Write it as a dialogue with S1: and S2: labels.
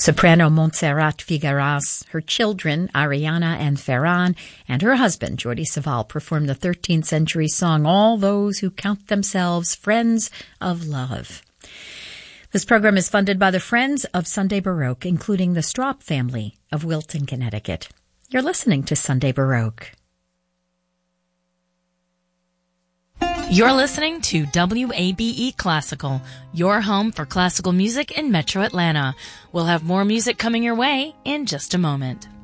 S1: Soprano Montserrat Figueras, her children Ariana and Ferran, and her husband Jordi Savall performed the 13th century song All Those Who Count Themselves Friends of Love. This program is funded by the Friends of Sunday Baroque, including the Straub family of Wilton, Connecticut. You're listening to Sunday Baroque.
S2: You're listening to WABE Classical, your home for classical music in Metro Atlanta. We'll have more music coming your way in just a moment.